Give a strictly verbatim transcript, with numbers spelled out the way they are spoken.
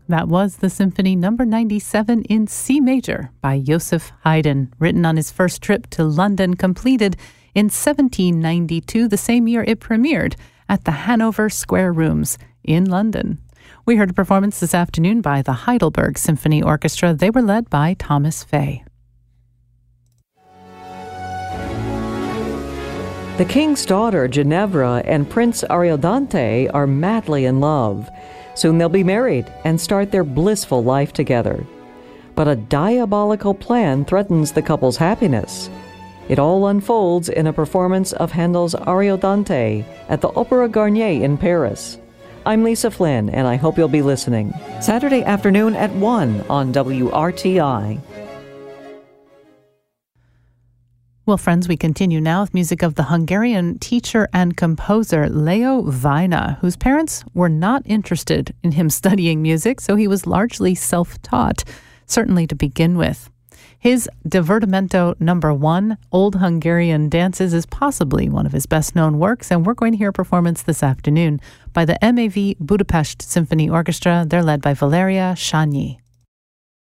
That was the Symphony Number ninety-seven in C major by Joseph Haydn, written on his first trip to London, completed in seventeen ninety-two, the same year it premiered at the Hanover Square Rooms in London. We heard a performance this afternoon by the Heidelberg Symphony Orchestra. They were led by Thomas Fay. The king's daughter, Ginevra, and Prince Ariodante are madly in love. Soon they'll be married and start their blissful life together. But a diabolical plan threatens the couple's happiness. It all unfolds in a performance of Handel's Ariodante at the Opéra Garnier in Paris. I'm Lisa Flynn, and I hope you'll be listening. Saturday afternoon at one on W R T I. Well, friends, we continue now with music of the Hungarian teacher and composer Leo Vaina, whose parents were not interested in him studying music, so he was largely self-taught, certainly to begin with. His Divertimento number one, Old Hungarian Dances, is possibly one of his best-known works, and we're going to hear a performance this afternoon by the M A V Budapest Symphony Orchestra. They're led by Valeria Sányi.